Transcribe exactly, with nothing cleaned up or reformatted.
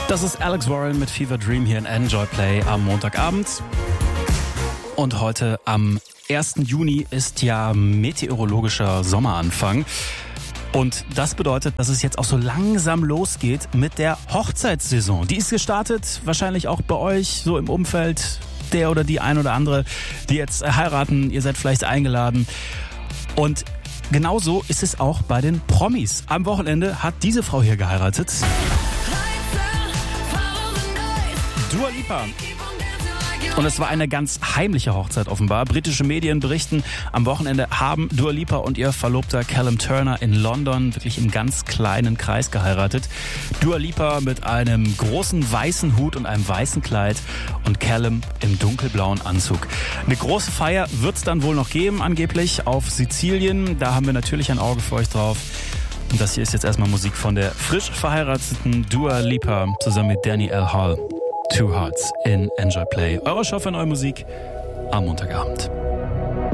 Das ist Alex Warren mit Fever Dream hier in Enjoy Play am Montagabend. Und heute am ersten Juni ist ja meteorologischer Sommeranfang. Und das bedeutet, dass es jetzt auch so langsam losgeht mit der Hochzeitssaison. Die ist gestartet, wahrscheinlich auch bei euch so im Umfeld, der oder die ein oder andere, die jetzt heiraten. Ihr seid vielleicht eingeladen. Und genauso ist es auch bei den Promis. Am Wochenende hat diese Frau hier geheiratet. Dua Lipa. Und es war eine ganz heimliche Hochzeit offenbar. Britische Medien berichten, am Wochenende haben Dua Lipa und ihr Verlobter Callum Turner in London wirklich im ganz kleinen Kreis geheiratet. Dua Lipa mit einem großen weißen Hut und einem weißen Kleid und Callum im dunkelblauen Anzug. Eine große Feier wird es dann wohl noch geben, angeblich auf Sizilien. Da haben wir natürlich ein Auge für euch drauf. Und das hier ist jetzt erstmal Musik von der frisch verheirateten Dua Lipa zusammen mit Danny L. Hall. Two Hearts in Enjoy Play. Eure Show für neue Musik am Montagabend.